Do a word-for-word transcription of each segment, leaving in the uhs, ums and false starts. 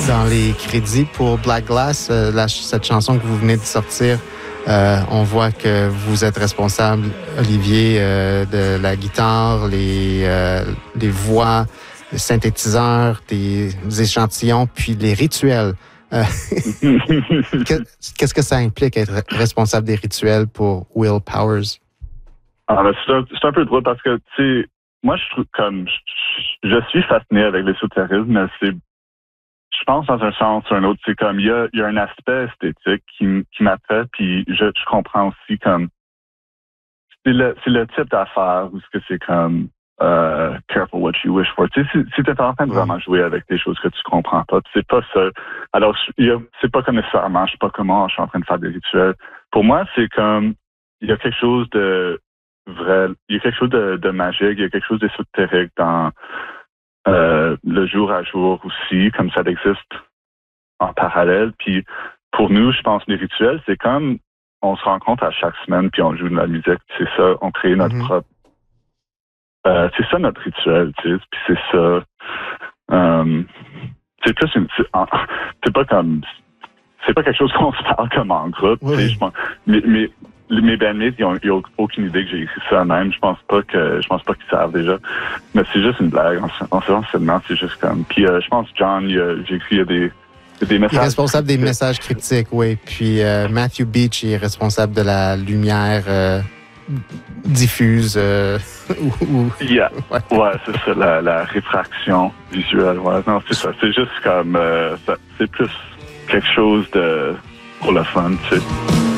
dans les crédits pour Black Glass, euh, la, cette chanson que vous venez de sortir. Euh, on voit que vous êtes responsable, Olivier, euh, de la guitare, les, euh, les voix, les synthétiseurs, des échantillons, puis les rituels. Euh, Qu'est-ce que ça implique être responsable des rituels pour Will Powers? Ah, ben, c'est, un, c'est un peu drôle parce que, tu sais, moi, je trouve comme, je, je suis fasciné avec l'ésotérisme, mais c'est, je pense dans un sens ou un autre, c'est comme, il y a, il y a un aspect esthétique qui, qui m'attrait, puis je, je comprends aussi comme, c'est le, c'est le type d'affaires où ce que c'est comme, uh, careful what you wish for. Tu sais, si, si t'es en train de vraiment jouer avec des choses que tu comprends pas, c'est pas ça. Alors, il y a, c'est pas comme nécessairement, je sais pas comment je suis en train de faire des rituels. Pour moi, c'est comme, il y a quelque chose de vrai, il y a quelque chose de, de magique, il y a quelque chose d'ésotérique dans euh, le jour à jour aussi, comme ça existe en parallèle. Puis pour nous, je pense les rituels, c'est comme on se rencontre à chaque semaine puis on joue de la musique. C'est ça, on crée notre mm-hmm. propre. Euh, c'est ça notre rituel, tu sais. Puis c'est ça. Euh, c'est plus une. C'est, c'est pas comme. C'est pas quelque chose qu'on se parle comme en groupe. Oui. Tu sais, je pense. Mais, mais mes bandmates, ils ont, ils ont aucune idée que j'ai écrit ça même. Je pense pas que, je pense pas qu'ils savent déjà. Mais c'est juste une blague. En, en seulement, c'est juste comme. Puis, euh, je pense, John, il a, j'ai écrit, il y a des, il y a des messages. Il est responsable des messages cryptiques, oui. Puis, euh, Matthew Beach, il est responsable de la lumière, euh, diffuse, euh, ou, ou... Yeah. Ouais. ouais, c'est ça, la, la réfraction visuelle. Ouais. Non, c'est ça. C'est juste comme, euh, ça, c'est plus quelque chose de, pour le fun, tu sais.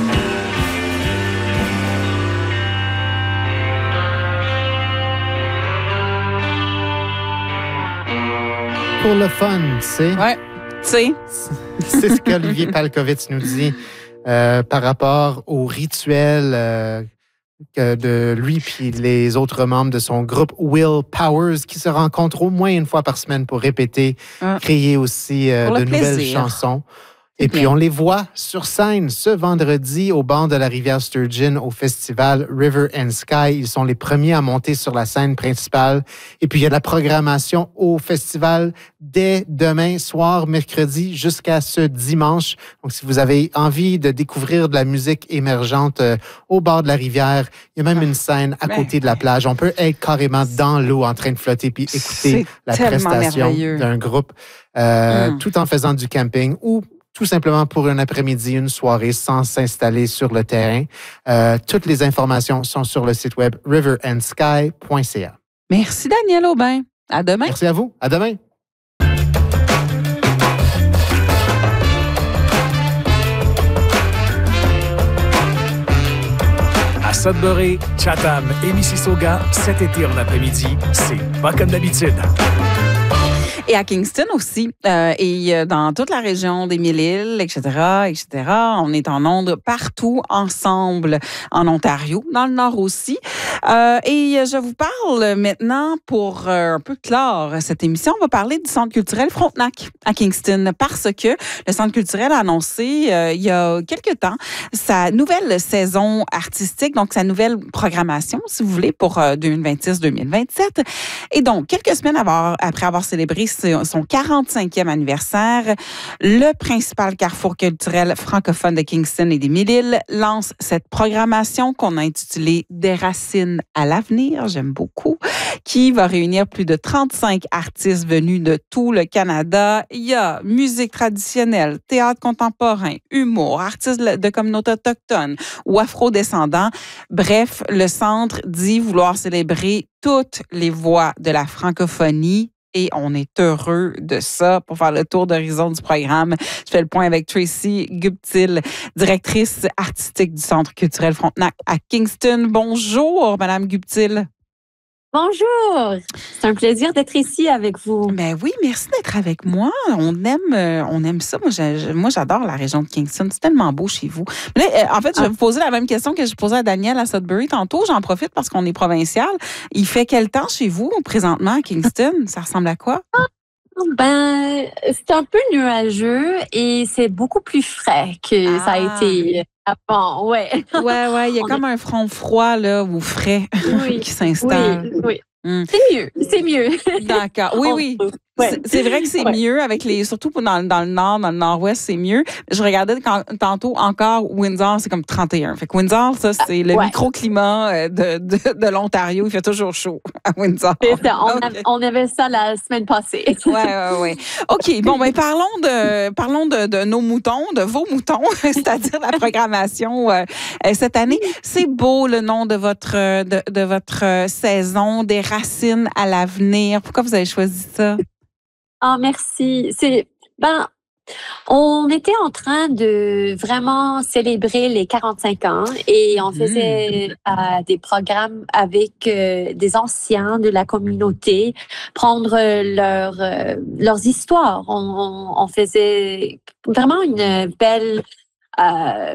Pour le fun, tu sais. Ouais, tu sais. C'est ce qu'Olivier Palkovitz nous dit euh, par rapport au rituel euh, que de lui puis les autres membres de son groupe Will Powers qui se rencontrent au moins une fois par semaine pour répéter, ah. créer aussi euh, de nouvelles plaisir. chansons. Et puis, on les voit sur scène ce vendredi au bord de la rivière Sturgeon au festival River and Sky. Ils sont les premiers à monter sur la scène principale. Et puis, il y a de la programmation au festival dès demain soir, mercredi, jusqu'à ce dimanche. Donc, si vous avez envie de découvrir de la musique émergente euh, au bord de la rivière, il y a même une scène à côté de la plage. On peut être carrément dans l'eau en train de flotter puis écouter la prestation merveilleux. d'un groupe euh, mm. tout en faisant du camping ou tout simplement pour un après-midi, une soirée sans s'installer sur le terrain. Euh, toutes les informations sont sur le site web river and sky point c a. Merci Daniel Aubin. À demain. Merci à vous. À demain. À Sudbury, Chatham et Mississauga, cet été en après-midi, c'est pas comme d'habitude. Et à Kingston aussi, euh, et dans toute la région des Mille-Îles, et cetera, et cetera. On est en ondes partout ensemble en Ontario, dans le Nord aussi. Euh, et je vous parle maintenant pour euh, un peu clore cette émission. On va parler du Centre culturel Frontenac à Kingston parce que le Centre culturel a annoncé euh, il y a quelques temps sa nouvelle saison artistique, donc sa nouvelle programmation, si vous voulez, pour euh, deux mille vingt-six deux mille vingt-sept. Et donc, quelques semaines avoir, après avoir célébré son quarante-cinquième anniversaire, le principal carrefour culturel francophone de Kingston et des Mille-Îles lance cette programmation qu'on a intitulée Des racines à l'avenir, j'aime beaucoup, qui va réunir plus de trente-cinq artistes venus de tout le Canada. Il y a musique traditionnelle, théâtre contemporain, humour, artistes de communautés autochtones ou afro-descendants. Bref, le centre dit vouloir célébrer toutes les voix de la francophonie. Et on est heureux de ça. Pour faire le tour d'horizon du programme, je fais le point avec Tracy Guptill, directrice artistique du Centre culturel Frontenac à Kingston. Bonjour, Madame Guptill. Bonjour, c'est un plaisir d'être ici avec vous. Ben oui, merci d'être avec moi. On aime, on aime ça. Moi, j'ai, moi, j'adore la région de Kingston. C'est tellement beau chez vous. Mais là, en fait, je vais vous poser la même question que je posais à Daniel à Sudbury tantôt. J'en profite parce qu'on est provincial. Il fait quel temps chez vous présentement à Kingston? Ça ressemble à quoi? Ben, c'est un peu nuageux et c'est beaucoup plus frais que ah. ça a été avant, ouais. Ouais, ouais, il y a On comme est... un front froid, là, ou frais, oui. qui s'installe. Oui, oui. Hum. C'est mieux, c'est mieux. D'accord, oui, oui. Ouais. C'est, c'est vrai que c'est Ouais. mieux avec les, surtout dans, dans le nord, dans le nord-ouest, c'est mieux. Je regardais quand, tantôt encore Windsor, c'est comme trente et un. Fait que Windsor, ça, c'est le Ouais. microclimat euh, de, de, de l'Ontario. Il fait toujours chaud à Windsor. C'est ça, on, Ok. a- on avait ça la semaine passée. Ouais, ouais, ouais. OK. Bon, ben, parlons de, parlons de, de nos moutons, de vos moutons, c'est-à-dire la programmation euh, euh, cette année. C'est beau le nom de votre, euh, de, de votre euh, saison, des racines à l'avenir. Pourquoi vous avez choisi ça? Ah, merci. C'est, ben, on était en train de vraiment célébrer les quarante-cinq ans et on Mhm. faisait euh, des programmes avec euh, des anciens de la communauté, prendre leur, euh, leurs histoires. On, on, on faisait vraiment une belle... euh,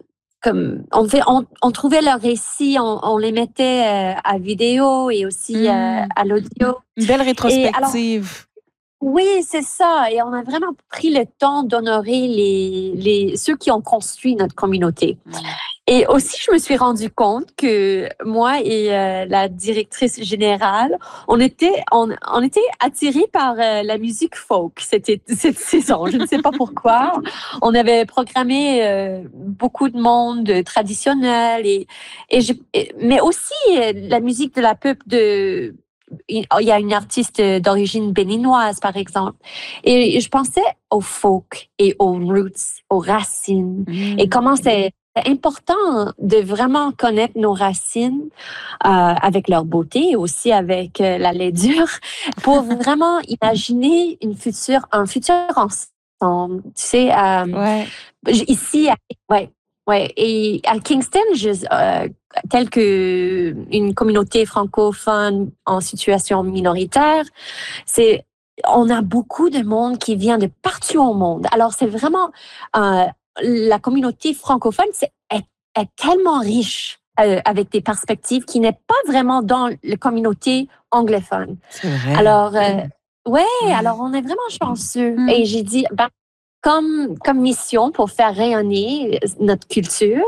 comme on, fait, on, on trouvait leurs récits, on, on les mettait euh, à vidéo et aussi euh, Mm. à l'audio. Une belle Et alors, rétrospective. oui, c'est ça. Et on a vraiment pris le temps d'honorer les, les, ceux qui ont construit notre communauté. Mm. Et aussi, je me suis rendu compte que moi et euh, la directrice générale, on était, on, on était attirés par euh, la musique folk cette, cette saison. Je ne sais pas pourquoi. On avait programmé euh, beaucoup de monde traditionnel et, et je, et- mais aussi euh, la musique de la peuple de il y a une artiste d'origine béninoise, par exemple. Et je pensais au folk et aux roots, aux racines. Mm. Et comment c'est important de vraiment connaître nos racines euh, avec leur beauté et aussi avec euh, la laidure pour vraiment imaginer une future, un futur ensemble. Tu sais, euh, Ouais. ici, à- ouais, ouais. Et à Kingston, je, euh, tel que une communauté francophone en situation minoritaire, c'est on a beaucoup de monde qui vient de partout au monde. Alors c'est vraiment euh, la communauté francophone, c'est est, est tellement riche euh, avec des perspectives qui n'est pas vraiment dans la communauté anglophone. C'est vrai. Alors euh, ouais, Ouais. alors on est vraiment chanceux. Mm. Et j'ai dit ben, comme, comme mission pour faire rayonner notre culture,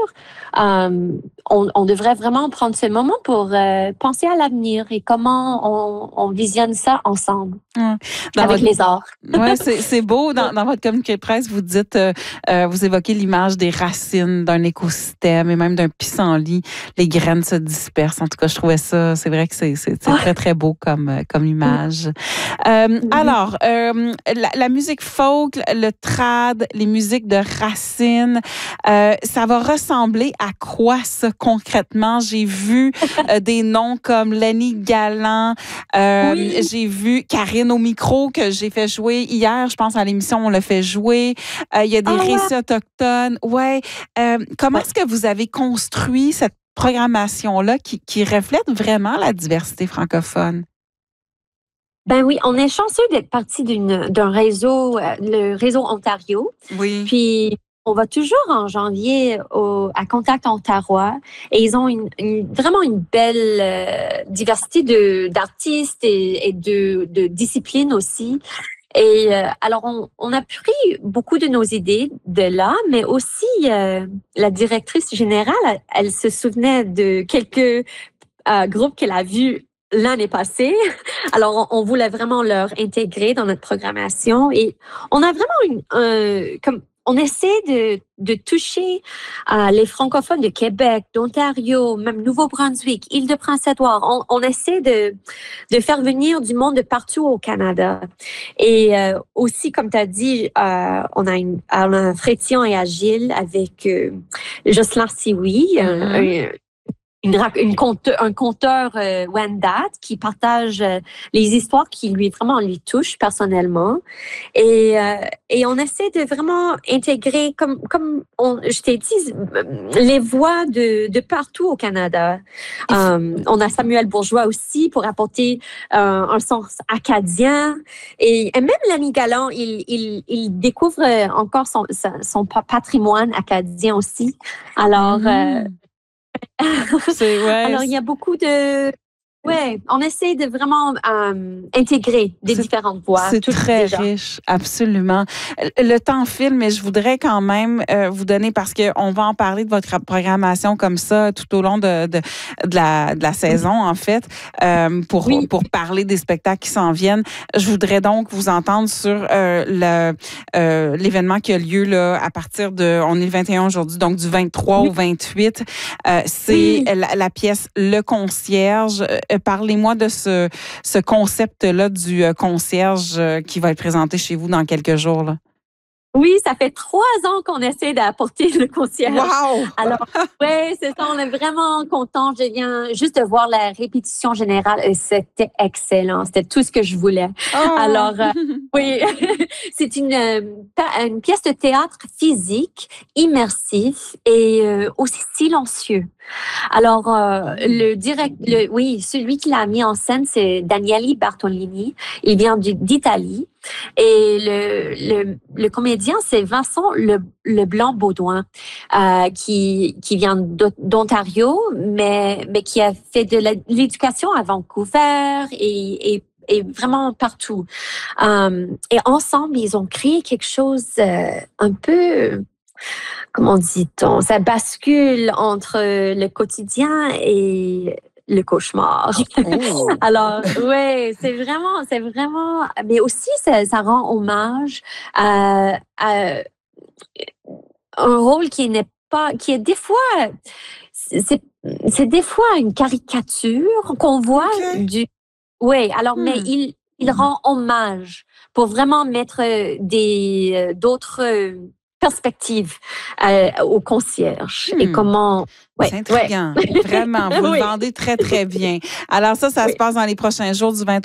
euh, on, on devrait vraiment prendre ce moment pour euh, penser à l'avenir et comment on, on visionne ça ensemble Mm. Dans avec votre- les arts. Ouais, c'est, c'est beau. Dans, dans votre communiqué de presse, vous dites, euh, euh, vous évoquez l'image des racines d'un écosystème et même d'un pissenlit. Les graines se dispersent. En tout cas, je trouvais ça, c'est vrai que c'est, c'est, c'est Ouais. très, très beau comme, euh, comme image. Euh, alors, euh, la, la musique folk, le trad, les musiques de racines, euh, ça va ressembler à quoi ça concrètement? J'ai vu euh, des noms comme Lenny Galland, euh, Oui. j'ai vu Karine au micro que j'ai fait jouer hier, je pense à l'émission on l'a fait jouer. Euh, Il y a des Ah ouais. récits autochtones. Ouais. Euh, comment Ouais. est-ce que vous avez construit cette programmation-là qui, qui reflète vraiment la diversité francophone? Ben oui, on est chanceux d'être partie d'une, d'un réseau, euh, le réseau Ontario. Oui. Puis, on va toujours en janvier au, à Contact Ontario et ils ont une, une- vraiment une belle euh, diversité de, d'artistes et, et de, de disciplines aussi. Et euh, alors, on, on a pris beaucoup de nos idées de là, mais aussi euh, la directrice générale, elle, elle se souvenait de quelques euh, groupes qu'elle a vus l'année passée. Alors, on, on voulait vraiment leur intégrer dans notre programmation et on a vraiment une, un- comme on essaie de, de toucher euh, les francophones de Québec, d'Ontario, même Nouveau-Brunswick, Île-de-Prince-Édouard. On, on essaie de, de faire venir du monde de partout au Canada. Et euh, aussi, comme tu as dit, euh, on, a une, on a un Frétillon et Agile avec euh, Jocelyn Sioui, un- un- une, rac- une conte- un conteur euh, Wendat qui partage euh, les histoires qui lui vraiment lui touchent personnellement et euh, et on essaie de vraiment intégrer comme comme on, je t'ai dit euh, les voix de de partout au Canada. Euh, on a Samuel Bourgeois aussi pour apporter euh, un sens acadien et, et même Lenny Galland il il il découvre euh, encore son son, son pa- patrimoine acadien aussi. Alors euh, Mhm. C'est, ouais, alors, il y a beaucoup de, Oui, on essaie de vraiment euh, intégrer des C'est- différentes voix. C'est toutes très déjà. riche, absolument. Le temps file, mais je voudrais quand même euh, vous donner, parce qu'on va en parler de votre programmation comme ça tout au long de, de, de, la, de la saison, en fait, euh, pour, Oui. pour parler des spectacles qui s'en viennent. Je voudrais donc vous entendre sur euh, le, euh, l'événement qui a lieu là, à partir de, on est le vingt et un aujourd'hui, donc du vingt-trois Oui. au vingt-huit. Euh, c'est Oui. la, la pièce Le Concierge. Euh, Parlez-moi de ce, ce concept-là du euh, concierge euh, qui va être présenté chez vous dans quelques jours. Là. Oui, ça fait trois ans qu'on essaie d'apporter le concierge. Wow! Alors, oui, c'est ça, on est vraiment contents. Je viens juste de voir la répétition générale et c'était excellent. C'était tout ce que je voulais. Oh! Alors, euh, oui, c'est une, euh, pa- une pièce de théâtre physique, immersif et euh, aussi silencieux. Alors, euh, le direct, le, oui, celui qui l'a mis en scène, c'est Daniele Bartolini. Il vient du- d'Italie. Et le, le, le comédien, c'est Vincent Le, Leblanc-Baudouin, euh, qui, qui vient d'O- d'Ontario, mais, mais qui a fait de la- l'éducation à Vancouver et, et, et vraiment partout. Euh, et ensemble, ils ont créé quelque chose euh, un peu, comment dit-on, ça bascule entre le quotidien et le cauchemar. Oh! Alors, ouais, c'est vraiment, c'est vraiment, mais aussi, ça, ça rend hommage à, à un rôle qui n'est pas, qui est des fois, c'est, c'est des fois une caricature qu'on voit Ok. du, oui, alors, mais Hmm. il, il rend hommage pour vraiment mettre des, euh, d'autres euh, perspectives euh, au concierge et Hmm. comment, ouais, C'est ouais. intriguant. Vraiment, vous Oui. le vendez très, très bien. Alors ça, ça Oui. se passe dans les prochains jours du vingt